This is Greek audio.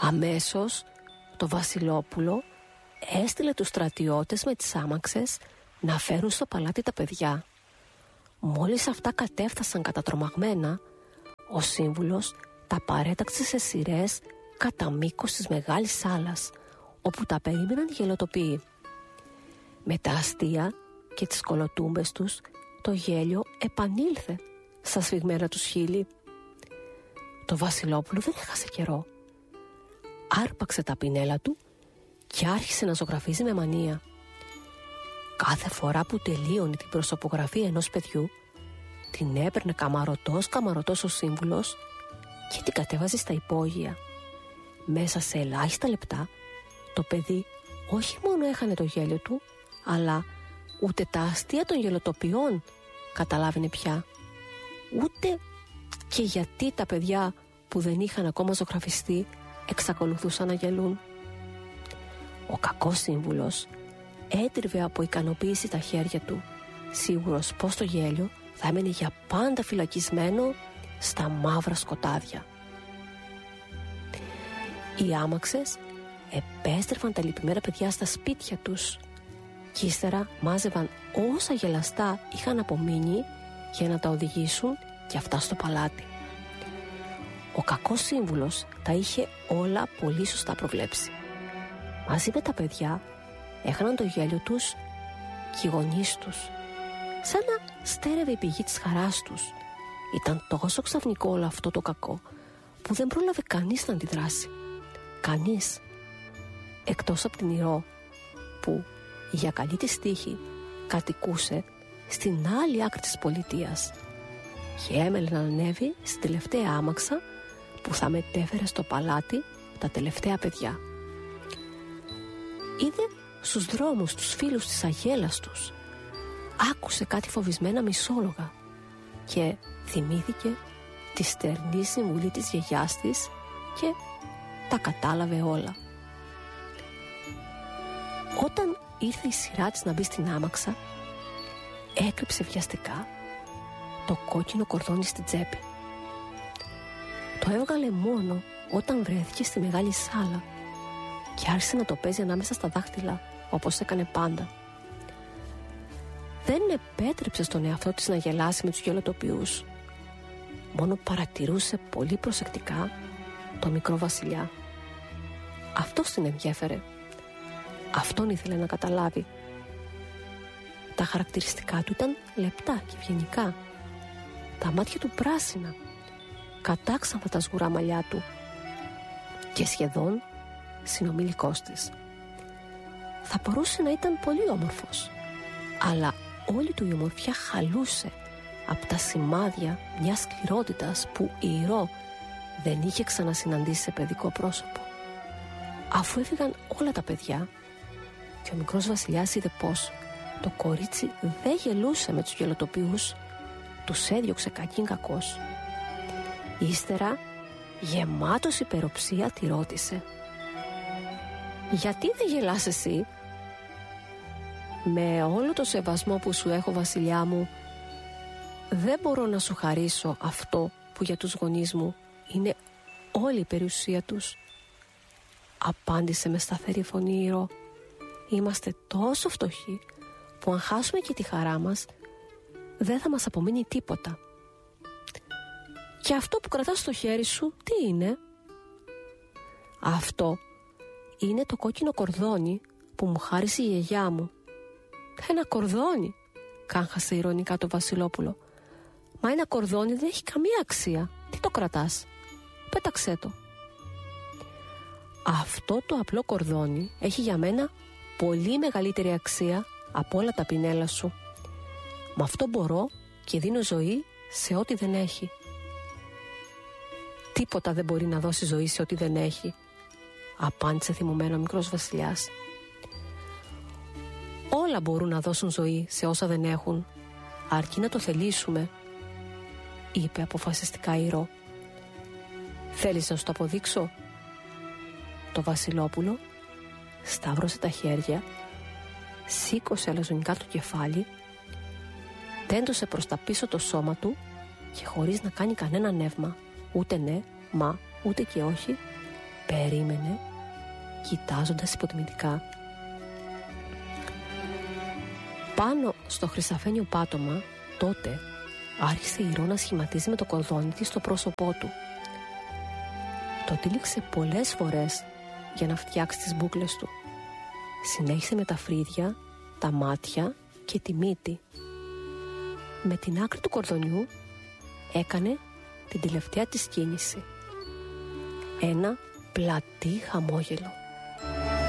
Αμέσως το Βασιλόπουλο έστειλε τους στρατιώτες με τις άμαξες να φέρουν στο παλάτι τα παιδιά. Μόλις αυτά κατέφτασαν κατατρομαγμένα, ο σύμβουλος τα παρέταξε σε σειρές κατά μήκος της μεγάλης σάλας, όπου τα περίμεναν οι γελοτοποιοί. Με τα αστεία και τις κολοτούμπες τους, το γέλιο επανήλθε στα σφιγμένα τους χείλη. Το Βασιλόπουλο δεν έχασε καιρό. Άρπαξε τα πινέλα του και άρχισε να ζωγραφίζει με μανία. Κάθε φορά που τελείωνε την προσωπογραφία ενός παιδιού, την έπαιρνε καμαρωτός ο σύμβουλος και την κατέβαζε στα υπόγεια. Μέσα σε ελάχιστα λεπτά το παιδί όχι μόνο έχανε το γέλιο του, αλλά ούτε τα αστεία των γελοτοποιών καταλάβαινε πια, ούτε και γιατί τα παιδιά που δεν είχαν ακόμα ζωγραφιστεί εξακολουθούσαν να γελούν. Ο κακός σύμβουλος έτριβε από ικανοποίηση τα χέρια του, σίγουρος πως το γέλιο θα έμενε για πάντα φυλακισμένο στα μαύρα σκοτάδια. Οι άμαξες επέστρεφαν τα λυπημένα παιδιά στα σπίτια τους και ύστερα μάζευαν όσα γελαστά είχαν απομείνει για να τα οδηγήσουν και αυτά στο παλάτι. Ο κακός σύμβουλος τα είχε όλα πολύ σωστά προβλέψει. Μαζί με τα παιδιά έχαναν το γέλιο τους και οι γονείς τους, σαν να στέρευε η πηγή της χαράς τους. Ήταν τόσο ξαφνικό όλο αυτό το κακό που δεν πρόλαβε κανείς να αντιδράσει. Κανείς, εκτός από την Ηρώ, που για καλή της τύχη κατοικούσε στην άλλη άκρη της πολιτείας και έμελε να ανέβει στην τελευταία άμαξα που θα μετέφερε στο παλάτι τα τελευταία παιδιά. Είδε στους δρόμους τους φίλους της αγέλαστος, άκουσε κάτι φοβισμένα μισόλογα και θυμήθηκε τη στερνή συμβουλή της γιαγιάς της και τα κατάλαβε όλα. Όταν ήρθε η σειρά της να μπει στην άμαξα, έκρυψε βιαστικά το κόκκινο κορδόνι στην τσέπη. Το έβγαλε μόνο όταν βρέθηκε στη μεγάλη σάλα και άρχισε να το παίζει ανάμεσα στα δάχτυλα, όπως έκανε πάντα. Δεν επέτρεψε στον εαυτό της να γελάσει με τους γελοτοποιούς. Μόνο παρατηρούσε πολύ προσεκτικά το μικρό βασιλιά. Αυτός την ενδιέφερε. Αυτόν ήθελε να καταλάβει. Τα χαρακτηριστικά του ήταν λεπτά και ευγενικά. Τα μάτια του πράσινα, κατάξανθα τα σγουρά μαλλιά του και σχεδόν συνομιλικός της. Θα μπορούσε να ήταν πολύ όμορφος, αλλά όλη του η ομορφιά χαλούσε από τα σημάδια μιας σκληρότητας που η Ηρώ δεν είχε ξανασυναντήσει σε παιδικό πρόσωπο. Αφού έφυγαν όλα τα παιδιά και ο μικρός βασιλιάς είδε πως το κορίτσι δεν γελούσε με τους γελοτοποιούς, τους έδιωξε κακήν κακός. Ύστερα, γεμάτος υπεροψία, τη ρώτησε: «Γιατί δεν γελάς εσύ?» «Με όλο το σεβασμό που σου έχω, βασιλιά μου, δεν μπορώ να σου χαρίσω αυτό που για τους γονείς μου είναι όλη η περιουσία τους», απάντησε με σταθερή φωνή η Ηρώ. «Είμαστε τόσο φτωχοί που αν χάσουμε και τη χαρά μας δεν θα μας απομείνει τίποτα». «Και αυτό που κρατάς στο χέρι σου τι είναι?» «Αυτό είναι το κόκκινο κορδόνι που μου χάρισε η γιαγιά μου». «Ένα κορδόνι?» κάγχασε ειρωνικά το Βασιλόπουλο. «Μα ένα κορδόνι δεν έχει καμία αξία. Τι το κρατάς? Πέταξέ το». «Αυτό το απλό κορδόνι έχει για μένα πολύ μεγαλύτερη αξία από όλα τα πινέλα σου. Με αυτό μπορώ και δίνω ζωή σε ό,τι δεν έχει». «Τίποτα δεν μπορεί να δώσει ζωή σε ό,τι δεν έχει», απάντησε θυμωμένο ο μικρός βασιλιάς. «Όλα μπορούν να δώσουν ζωή σε όσα δεν έχουν, αρκεί να το θελήσουμε», είπε αποφασιστικά η Ηρώ. «Θέλεις να σου το αποδείξω?» Το Βασιλόπουλο σταύρωσε τα χέρια, σήκωσε αλαζονικά το κεφάλι, τέντωσε προς τα πίσω το σώμα του και χωρίς να κάνει κανένα νεύμα, ούτε ναι, μα, ούτε και όχι, Περίμενε, κοιτάζοντας υποτιμητικά. Πάνω στο χρυσαφένιο πάτωμα, τότε άρχισε η Ρο να σχηματίζει με το κορδόνι της το πρόσωπό του. Το τύλιξε πολλές φορές για να φτιάξει τις μπούκλες του. Συνέχισε με τα φρύδια, τα μάτια και τη μύτη. Με την άκρη του κορδονιού έκανε την τελευταία της κίνηση. Ένα πλατή χαμόγελο.